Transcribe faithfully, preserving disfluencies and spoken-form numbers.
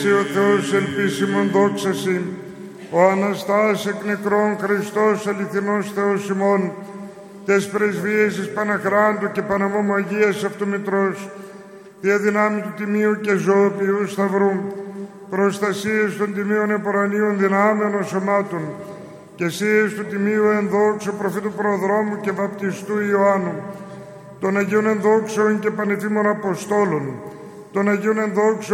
Ο Θεός ελπίσιμον δόξασι, ο Αναστάς εκ νεκρών Χριστός αληθινός Θεός ημών, τες πρεσβείες εις Παναχράντου και Παναμόμου Αγίας Αυτομητρός, δια δυνάμει του Τιμίου και Ζωοποιού Σταυρού, προστασίες των Τιμίων Επορανίων δυνάμεων σωμάτων, και εσείς του Τιμίου ενδόξου προφήτου Προδρόμου και Βαπτιστού Ιωάννου, των Αγίων ενδόξεων και πανεφήμων Αποστόλων, των Αγίων ενδόξεων